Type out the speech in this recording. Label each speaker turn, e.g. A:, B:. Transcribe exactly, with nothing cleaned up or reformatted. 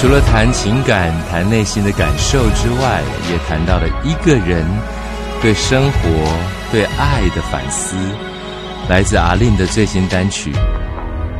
A: 除了谈情感、谈内心的感受之外，也谈到了一个人对生活、对爱的反思。来自阿令的最新单曲《